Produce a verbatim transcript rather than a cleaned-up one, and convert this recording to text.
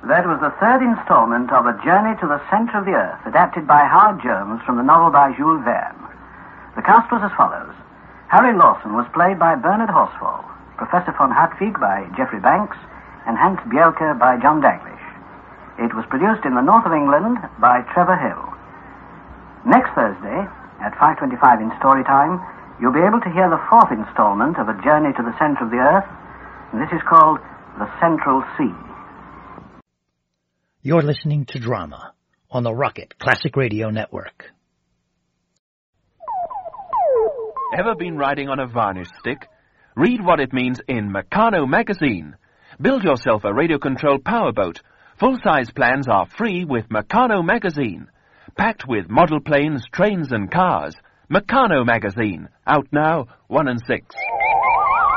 That was the third installment of A Journey to the Center of the Earth, adapted by Howard Jones from the novel by Jules Verne. The cast was as follows. Harry Lawson was played by Bernard Horsfall, Professor von Hartwig by Geoffrey Banks, and Hans Bielke by John Daglish. It was produced in the north of England by Trevor Hill. Next Thursday, at five twenty-five in Storytime, you'll be able to hear the fourth installment of A Journey to the Center of the Earth, and this is called The Central Sea. You're listening to Drama on the Rocket Classic Radio Network. Ever been riding on a varnish stick? Read what it means in Meccano Magazine. Build yourself a radio-controlled powerboat. Full-size plans are free with Meccano Magazine. Packed with model planes, trains and cars. Meccano Magazine. Out now, one and six.